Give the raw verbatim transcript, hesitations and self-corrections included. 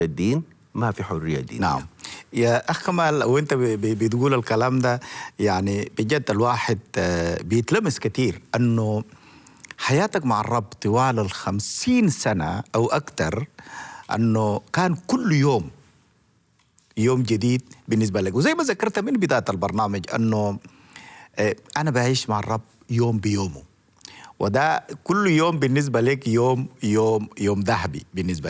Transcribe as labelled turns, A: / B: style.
A: الدين ما في حرية دينية.
B: نعم يا أخ كمال، وأنت بتقول الكلام ده يعني بجد الواحد بيتلمس كثير أنه حياتك مع الرب طوال الخمسين سنة أو أكثر أنه كان كل يوم يوم جديد بالنسبة لك. وزي ما ذكرت من بداية البرنامج أنه أنا بعيش مع الرب يوم بيومه، وده كل يوم بالنسبة لك يوم يوم يوم ذهبي بالنسبة